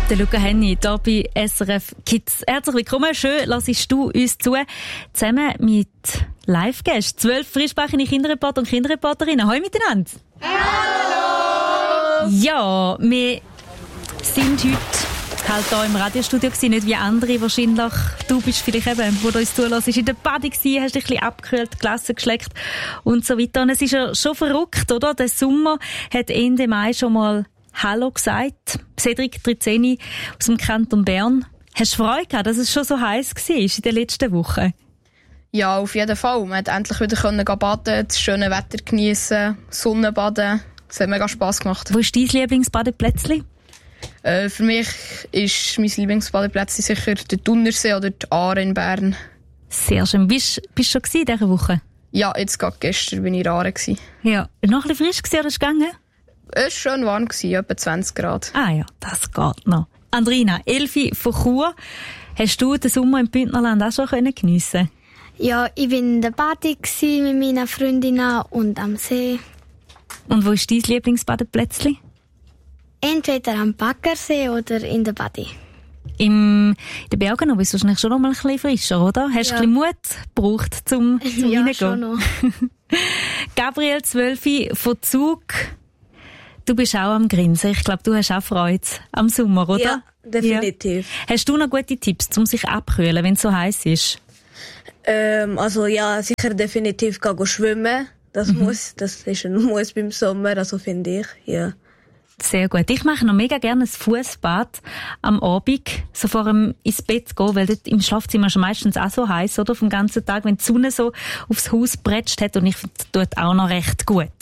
der Luca Henny hier bei SRF Kids. Herzlich willkommen, schön lassest du uns zu, zusammen mit Live-Gästen. 12 frischsprechende Kinderreporter und Kinderreporterinnen. Hallo miteinander. Hallo! Ja, wir sind heute halt hier im Radiostudio gewesen, nicht wie andere wahrscheinlich. Du bist vielleicht eben, wo du uns zulässt, in der Bade gewesen, hast dich ein bisschen abgekühlt, Gläser geschleckt und so weiter. Und es ist ja schon verrückt, oder? Der Sommer hat Ende Mai schon mal Hallo gesagt. Cedric Trizeni aus dem Kanton Bern. Hast du Freude gehabt, dass es schon so heiß war in den letzten Wochen? Ja, auf jeden Fall. Man konnte endlich wieder baden, das schöne Wetter geniessen, Sonnenbaden. Es hat mega Spass gemacht. Wo ist dein Lieblingsbadeplätzchen? Für mich ist mein Lieblingsbadeplätzchen sicher der Thunersee oder die Aare in Bern. Sehr schön. Bist du schon in dieser Woche? Ja, jetzt gerade gestern bin ich in Aare. Ja. Noch ein bisschen frisch gewesen, oder ist es gegangen? Es war schön warm, etwa 20 Grad. Ah ja, das geht noch. Andrina, Elfi von Chur. Hast du den Sommer im Bündnerland auch schon geniessen? Ja, ich war in der Bade mit meinen Freundinnen und am See. Und wo ist dein Lieblingsbadeplätzchen? Entweder am Baggersee oder in der Bade. In den Bergen noch bist du wahrscheinlich schon noch mal ein bisschen frischer, oder? Hast du ein bisschen Mut gebraucht, zum ja, reingehen? Schon noch. Gabriel, 12 von Zug. Du bist auch am Grinsen. Ich glaube, du hast auch Freude am Sommer, oder? Ja, definitiv. Ja. Hast du noch gute Tipps, um sich abkühlen, wenn es so heiß ist? Also ja, sicher definitiv gehen schwimmen. Das ist ein Muss beim Sommer, also finde ich, ja. Sehr gut. Ich mache noch mega gerne ein Fußbad am Abend, so vor dem ins Bett gehen, weil dort im Schlafzimmer ist meistens auch so heiß, oder? Vom ganzen Tag, wenn die Sonne so aufs Haus bretscht hat, und ich finde, das tut auch noch recht gut.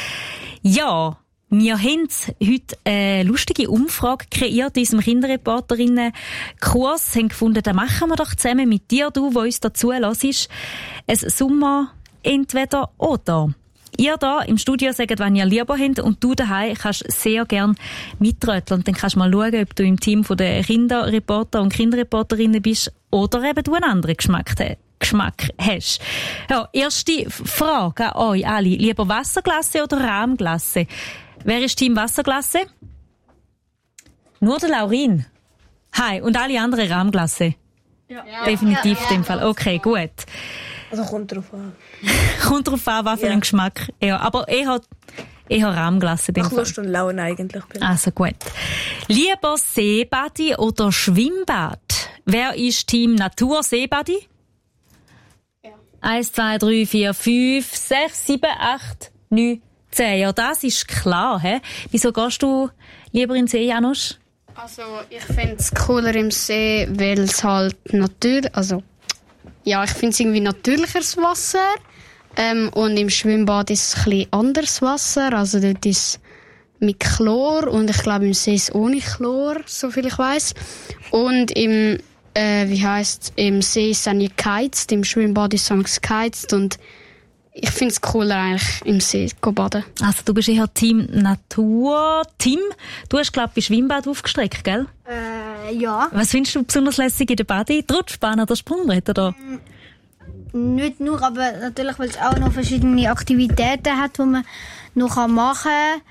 Ja, wir haben heute eine lustige Umfrage kreiert in unserem Kinderreporterinnen-Kurs. Wir haben gefunden, das machen wir doch zusammen mit dir, du, der uns dazu hörst. Ein Sommer entweder oder. Ihr da im Studio sagt, wenn ihr lieber habt, und du daheim kannst sehr gern mitröteln. Und dann kannst du mal schauen, ob du im Team der Kinderreporter und Kinderreporterinnen bist oder eben du einen anderen Geschmack hast. Ja, erste Frage an euch alle. Lieber Wasserglasse oder Rahmglasse? Wer ist Team Wasserglasse? Nur der Laurin. Hi. Und alle anderen Rahmglasse? Ja. Definitiv in dem Fall. Okay, gut. Also kommt drauf an. Kommt drauf an, was für einen Geschmack. Ja, aber eher Rahmglasse. Nach Lust und Laune eigentlich. Also gut. Lieber Seebadi oder Schwimmbad? Wer ist Team Natur Seebadi? Ja. 1, 2, 3, 4, 5, 6, 7, 8, 9, 10. Ja, das ist klar. He? Wieso gehst du lieber in den See, Janusz? Also ich finde es cooler im See, weil es halt natürlich, ja, ich finde es irgendwie natürlicheres Wasser. Und im Schwimmbad ist es ein bisschen anderes Wasser. Also dort ist es mit Chlor und ich glaube im See ist es ohne Chlor, soviel ich weiss. Und im See ist es auch nicht geheizt, im Schwimmbad ist es geheizt und ich finde es cooler eigentlich im See zu baden. Also du bist eher Team Natur. Tim, du hast glaube ich bei Schwimmbad aufgestreckt, gell? Ja. Was findest du besonders lässig in der Bade? Die Rutschbahn oder Sprungbrett, oder? Nicht nur, aber natürlich, weil es auch noch verschiedene Aktivitäten hat, die man noch machen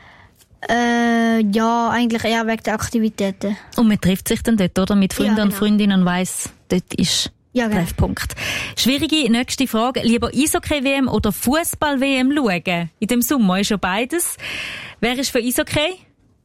kann. Ja, eigentlich eher wegen der Aktivitäten. Und man trifft sich dann dort, oder? Mit Freunden und Freundinnen und weiss, dort ist ja, genau. Treffpunkt. Schwierige nächste Frage. Lieber Eishockey-WM oder Fußball-WM schauen? In dem Sommer ist ja beides. Wer ist für Eishockey?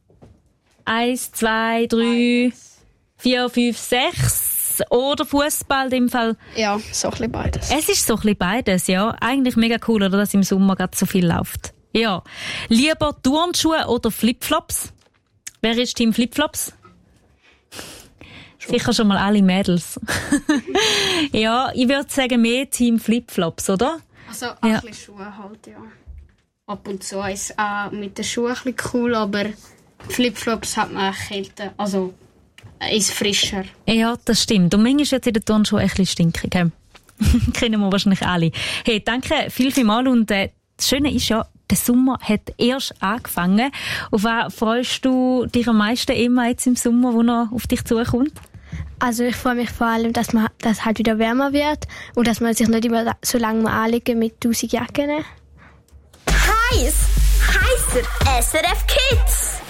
1, 2, 3, 4, 5, 6. Oder Fußball in dem Fall? Ja, so ein bisschen beides. Es ist so ein bisschen beides, ja. Eigentlich mega cool, oder, dass im Sommer gerade so viel läuft. Ja. Lieber Turnschuhe oder Flipflops? Wer ist Team Flipflops? Sicher schon mal alle Mädels. Ja, ich würde sagen, mehr Team Flipflops, oder? Also ein bisschen Schuhe halt, ja. Ab und zu ist auch mit den Schuhen ein bisschen cool, aber Flipflops hat man kälter, also ist frischer. Ja, das stimmt. Und manchmal ist jetzt in der Turnschuhe ein bisschen stinkig. Kennen wir wahrscheinlich alle. Hey, danke vielmals. Und das Schöne ist ja, der Sommer hat erst angefangen. Auf was freust du dich am meisten immer jetzt im Sommer, wo noch auf dich zukommt? Also ich freue mich vor allem, dass halt wieder wärmer wird und dass man sich nicht immer so lange anlegen mit 1000 Jacken. Heißer SRF Kids.